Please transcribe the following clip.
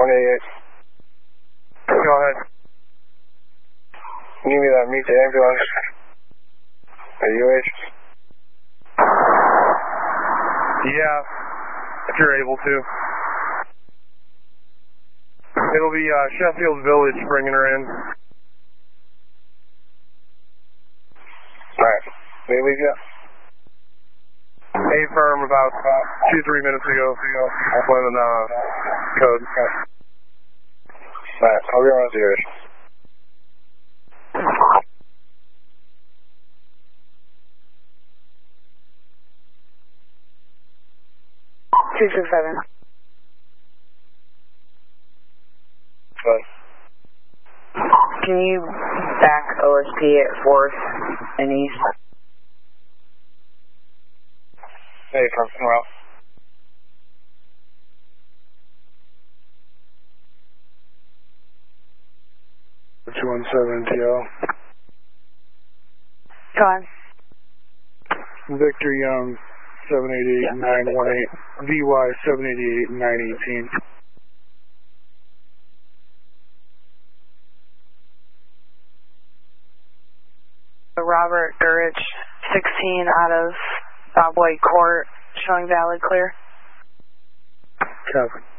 188. Go ahead. Give me that, meet the ambulance. At UH? Yeah, if you're able to. It'll be Sheffield Village bringing her in. Alright. They leave yet? A-firm about 2-3 minutes ago. When code. Alright, I'll be around the UH. Two 267. What? Can you back OSP at 4th and East? Hey, from well. 217 TL. Go on. Victor Young, 788-918. VY, 788-918. Robert Gurich, 16 out of Bob White Court, showing valid clear. Copy.